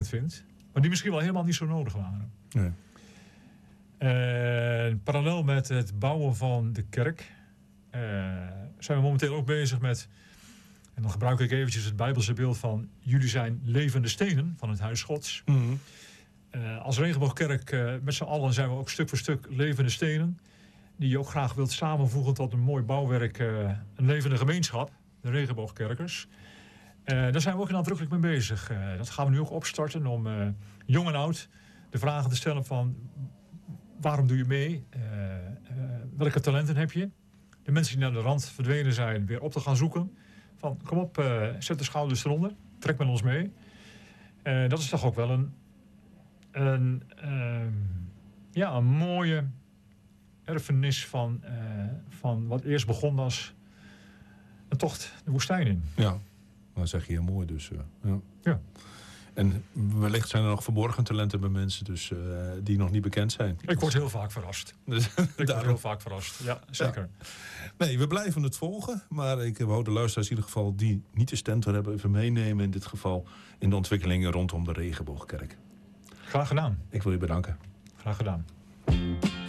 vindt. Maar die misschien wel helemaal niet zo nodig waren. Nee. Parallel met het bouwen van de kerk zijn we momenteel ook bezig met, en dan gebruik ik eventjes het Bijbelse beeld van, jullie zijn levende stenen van het huis Gods. Mm-hmm. Als Regenboogkerk met z'n allen zijn we ook stuk voor stuk levende stenen, die je ook graag wilt samenvoegen tot een mooi bouwwerk, een levende gemeenschap, de Regenboogkerkers. Daar zijn we ook nadrukkelijk mee bezig. Dat gaan we nu ook opstarten om jong en oud de vragen te stellen van, waarom doe je mee? Welke talenten heb je? De mensen die naar de rand verdwenen zijn, weer op te gaan zoeken. Van, kom op, zet de schouders eronder. Trek met ons mee. Dat is toch ook wel een mooie erfenis van wat eerst begon als een tocht de woestijn in. Ja, dat zeg je heel mooi dus. Ja. En wellicht zijn er nog verborgen talenten bij mensen dus, die nog niet bekend zijn. Ik word heel vaak verrast. Ja, zeker. Ja. Nee, we blijven het volgen. Maar we houden de luisteraars in ieder geval die niet de stentor hebben even meenemen in dit geval in de ontwikkelingen rondom de Regenboogkerk. Graag gedaan. Ik wil je bedanken. Graag gedaan.